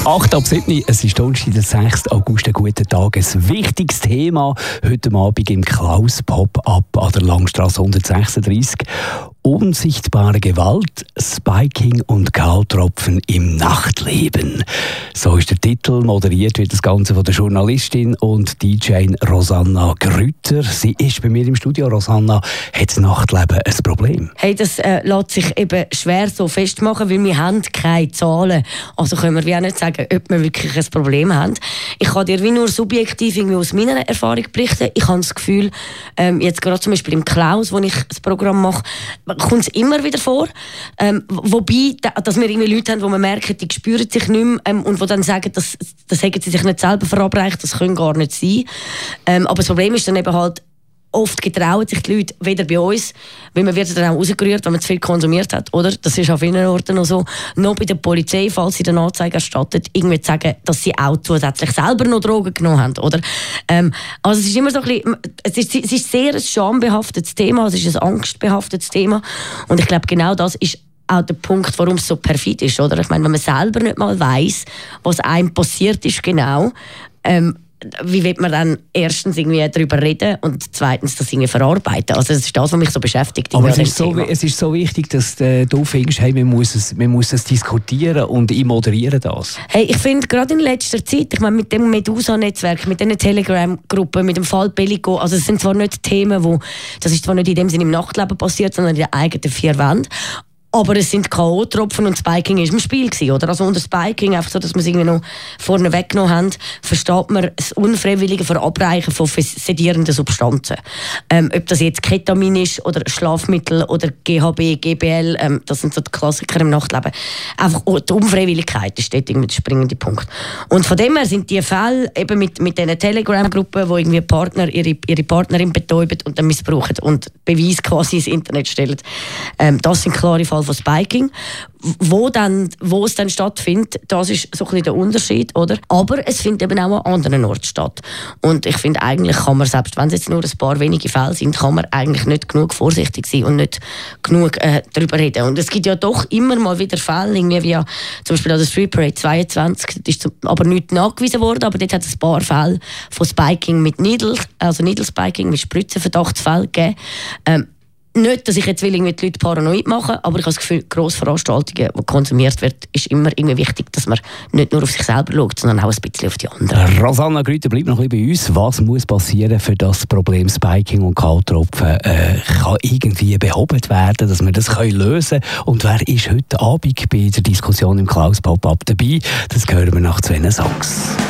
8 ab 7, es ist Donnerstag, der 6. August, ein guter Tag. Ein wichtiges Thema heute Abend im Klaus Pop-Up an der Langstrasse 136. Unsichtbare Gewalt, Spiking und Kahltropfen im Nachtleben. So ist der Titel, moderiert wird das Ganze von der Journalistin und DJ Rosanna Grütter. Sie ist bei mir im Studio. Rosanna, hat das Nachtleben ein Problem? Hey, das lässt sich eben schwer so festmachen, weil wir haben keine Zahlen. Also können wir wie auch nicht sagen, ob wir wirklich ein Problem haben. Ich kann dir wie nur subjektiv irgendwie aus meiner Erfahrung berichten. Ich habe das Gefühl, jetzt gerade zum Beispiel im Klaus, wo ich das Programm mache, kommt es immer wieder vor. Wobei, dass wir irgendwie Leute haben, wo man merkt, die spüren sich nicht mehr und die dann sagen, das haben sie sich nicht selber verabreicht, das können gar nicht sein. Aber das Problem ist dann eben halt, oft getrauen sich die Leute weder bei uns, weil man wird dann auch rausgerührt, wenn man zu viel konsumiert hat, oder? Das ist auf vielen Orten noch so. Noch bei der Polizei, falls sie den Anzeige erstattet, irgendwie zu sagen, dass sie auch zusätzlich selber noch Drogen genommen haben, oder? Also es ist immer so ein bisschen, es ist sehr ein schambehaftetes Thema, es ist ein angstbehaftetes Thema und ich glaube, genau das ist auch der Punkt, warum es so perfid ist, oder? Ich meine, wenn man selber nicht mal weiss, was einem passiert ist genau, wie wird man dann erstens irgendwie darüber reden und zweitens das irgendwie verarbeiten? Also das ist das, was mich so beschäftigt. Aber es ist so wichtig, dass du findest, hey, man muss es diskutieren und ich moderiere das. Hey, ich finde gerade in letzter Zeit, ich meine mit dem Medusa-Netzwerk, mit den Telegram-Gruppen, mit dem Fall Bellico, also es sind zwar nicht Themen, das ist zwar nicht in dem Sinne im Nachtleben passiert, sondern in den eigenen 4 Wänden, aber es sind K.O.-Tropfen und Spiking ist im Spiel gewesen, oder? Also unter Spiking, einfach so, dass wir es irgendwie noch vorne weggenommen haben, versteht man das unfreiwillige Verabreichen von sedierenden Substanzen. Ob das jetzt Ketamin ist oder Schlafmittel oder GHB, GBL, das sind so die Klassiker im Nachtleben. Einfach die Unfreiwilligkeit ist dort irgendwie der springende Punkt. Und von dem her sind die Fälle eben mit diesen Telegram-Gruppen, wo irgendwie Partner ihre Partnerin betäuben und dann missbrauchen und Beweis quasi ins Internet stellen. Das sind klare Fälle von Spiking. Wo es dann stattfindet, das ist so ein bisschen der Unterschied, oder? Aber es findet eben auch an anderen Orten statt. Und ich finde, eigentlich kann man, selbst wenn es jetzt nur ein paar wenige Fälle sind, kann man eigentlich nicht genug vorsichtig sein und nicht genug darüber reden. Und es gibt ja doch immer mal wieder Fälle, irgendwie wie zum Beispiel an der Street Parade 22, das ist aber nicht nachgewiesen worden, aber dort hat es ein paar Fälle von Spiking mit Needle, also Needle Spiking mit Spritzenverdachtsfällen gegeben. Nicht, dass ich jetzt will, die Leute paranoid machen, aber ich habe das Gefühl, Grossveranstaltungen, die konsumiert werden, ist immer irgendwie wichtig, dass man nicht nur auf sich selber schaut, sondern auch ein bisschen auf die anderen. Rosanna Grütter bleibt noch ein bisschen bei uns. Was muss passieren, für das Problem Spiking und Kahltropfen kann irgendwie behoben werden, dass wir das lösen können? Und wer ist heute Abend bei der Diskussion im Klaus Pop-Up dabei? Das hören wir nach 2 Songs.